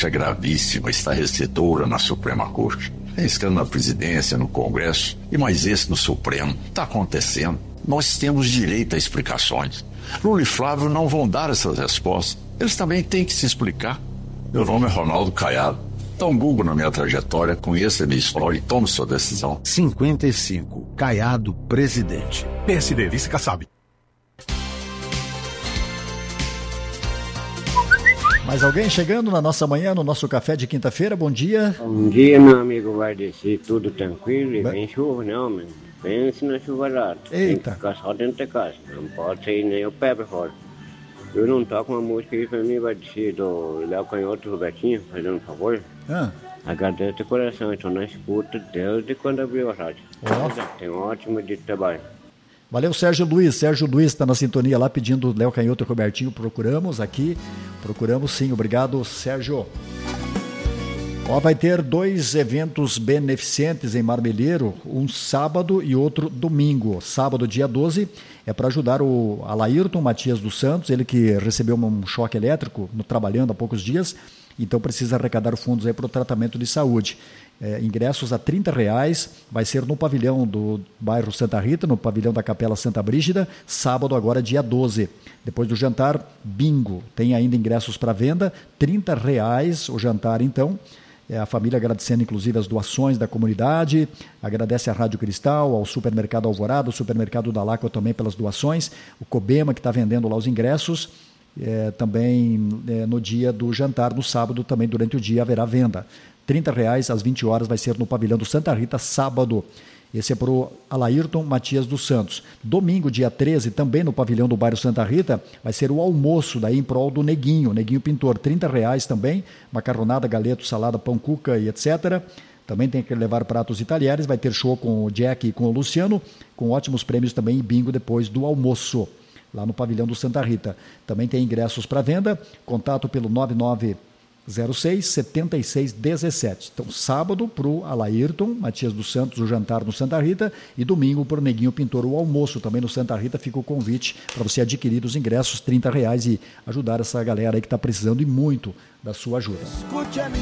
denúncia gravíssima estarrecedora na Suprema Corte. Tem escândalo na presidência, no Congresso e mais esse no Supremo. Está acontecendo. Nós temos direito a explicações. Lula e Flávio não vão dar essas respostas. Eles também têm que se explicar. Meu nome é Ronaldo Caiado. Dá um Google na minha trajetória, conheça a minha história e tome sua decisão. 55. Caiado, presidente. PSD, vice-Kassab. Mais alguém chegando na nossa manhã, no nosso café de quinta-feira? Bom dia. Bom dia, meu amigo Vardeci. Tudo tranquilo? E vem chuva, não, meu. Pense na chuvarada. Tem que ficar só dentro de casa. Não pode sair nem o pé pra fora. Eu não toco uma música aí pra mim, Vardeci, do Léo Canhoto e Robertinho, fazendo um favor. Agradeço de coração, estou na escuta desde quando abriu a rádio. Tem um ótimo dia de trabalho. Valeu, Sérgio Luiz. Sérgio Luiz está na sintonia lá pedindo Léo Canhoto e Robertinho. Procuramos sim. Obrigado, Sérgio. Vai ter 2 eventos beneficentes em Marmeleiro, um sábado e outro domingo. Sábado, dia 12, é para ajudar o Alairton Matias dos Santos, ele que recebeu um choque elétrico trabalhando há poucos dias, então precisa arrecadar fundos para o tratamento de saúde. Ingressos a R$30, vai ser no pavilhão do bairro Santa Rita, no pavilhão da Capela Santa Brígida, sábado agora dia 12. Depois do jantar, bingo. Tem ainda ingressos para venda, R$30 o jantar então. A família agradecendo inclusive as doações da comunidade, agradece à Rádio Cristal, ao Supermercado Alvorada, ao Supermercado da Lacua também pelas doações, o Cobema que está vendendo lá os ingressos, também no dia do jantar, no sábado também durante o dia haverá venda. R$30 às 20 horas vai ser no pavilhão do Santa Rita, sábado. Esse é para o Alairton Matias dos Santos. Domingo, dia 13, também no pavilhão do bairro Santa Rita, vai ser o almoço daí em prol do Neguinho Pintor, R$30 também, macarronada, galeto, salada, pão, cuca e etc. Também tem que levar pratos e talheres, vai ter show com o Jack e com o Luciano, com ótimos prêmios também e bingo depois do almoço, lá no pavilhão do Santa Rita. Também tem ingressos para venda, contato pelo 9906-7617. Então, sábado para o Alairton Matias dos Santos, o jantar no Santa Rita, e domingo para o Neguinho Pintor, o almoço também no Santa Rita. Fica o convite para você adquirir os ingressos, R$30, e ajudar essa galera aí que está precisando e muito da sua ajuda. Escute a minha